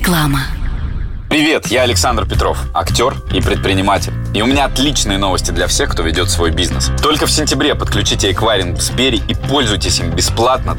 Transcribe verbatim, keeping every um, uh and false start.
Реклама. Привет, я Александр Петров, актер и предприниматель. И у меня отличные новости для всех, кто ведет свой бизнес. Только в сентябре подключите эквайринг в Сбере и пользуйтесь им бесплатно